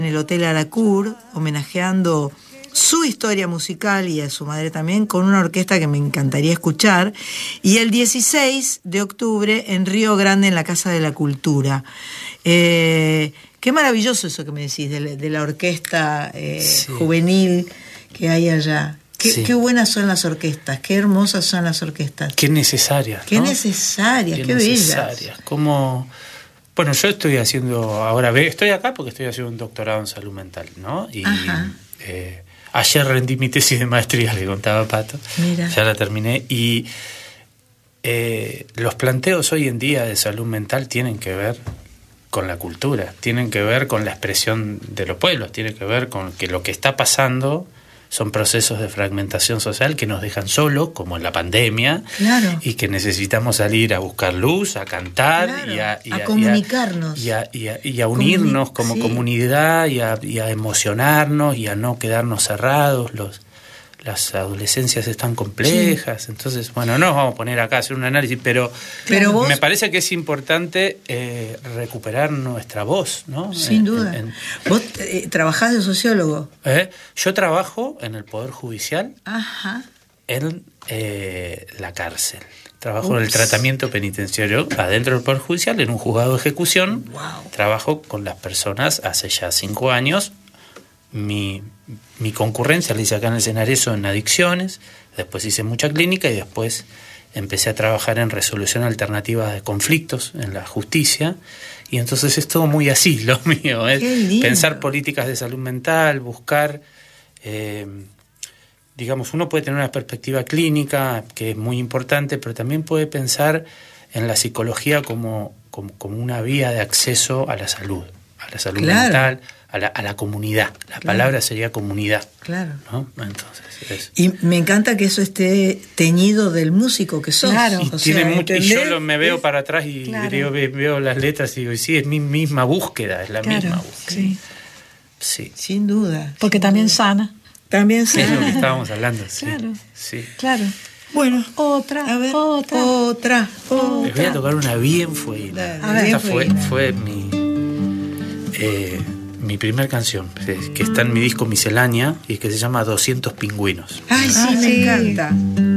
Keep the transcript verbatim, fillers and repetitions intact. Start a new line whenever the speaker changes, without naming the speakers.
en el Hotel Aracour, homenajeando su historia musical y a su madre también, con una orquesta que me encantaría escuchar. Y el dieciséis de octubre en Río Grande, en la Casa de la Cultura. Eh, qué maravilloso eso que me decís, de la, de la orquesta eh, sí. juvenil que hay allá. Qué, sí. qué buenas son las orquestas, qué hermosas son las orquestas.
Qué necesarias,
Qué
¿no?
necesarias, qué, qué
necesarias.
bellas.
Como, bueno, yo estoy haciendo, ahora estoy acá porque estoy haciendo un doctorado en salud mental, ¿no? Y eh, ayer rendí mi tesis de maestría, le contaba a Pato. Mira. Ya la terminé. Y eh, los planteos hoy en día de salud mental tienen que ver con la cultura, tienen que ver con la expresión de los pueblos, tienen que ver con que lo que está pasando son procesos de fragmentación social que nos dejan solos, como en la pandemia, claro. y que necesitamos salir a buscar luz, a cantar, claro. y, a, y,
a,
a
comunicarnos.
Y a, y a, y a unirnos Comuni- como sí. comunidad, y a, y a emocionarnos, y a no quedarnos cerrados. Los, las adolescencias están complejas, sí. entonces, bueno, no nos vamos a poner acá a hacer un análisis, pero,
pero vos,
me parece que es importante eh, recuperar nuestra voz, ¿no?
Sin
en,
duda.
En, en,
¿Vos eh, trabajás de sociólogo?
¿eh? Yo trabajo en el Poder Judicial,
Ajá.
en eh, la cárcel. Trabajo Ups. en el tratamiento penitenciario adentro del Poder Judicial, en un juzgado de ejecución.
Wow.
Trabajo con las personas hace ya cinco años. Mi, mi concurrencia la hice acá en el Cenareso en adicciones, después hice mucha clínica y después empecé a trabajar en resolución alternativa de conflictos en la justicia, y entonces es todo muy así lo mío, es pensar políticas de salud mental, buscar, eh, digamos, uno puede tener una perspectiva clínica que es muy importante, pero también puede pensar en la psicología como, como, como una vía de acceso a la salud, a la salud claro. mental, A la, a la comunidad. La claro. palabra sería comunidad.
Claro.
¿No? Entonces, eso.
Y me encanta que eso esté teñido del músico que sos.
Claro. Y,
o
tiene
sea,
mucho, y yo lo, me veo
es,
para atrás y
claro.
veo, veo las letras y digo, sí, es mi misma búsqueda, es la
claro,
misma búsqueda.
Sí.
sí.
Sin duda.
Porque
sin
también
duda.
sana.
También sana.
Es lo que estábamos hablando. Sí.
Claro.
Sí.
Claro.
Bueno,
otra,
a ver,
otra,
otra, otra.
Les voy a tocar una bien fueguina. Esta fue, fue mi... Eh, mi primer canción, que está en mi disco Miscelánea y que se llama doscientos pingüinos.
Ay, sí, ah, me sí. encanta.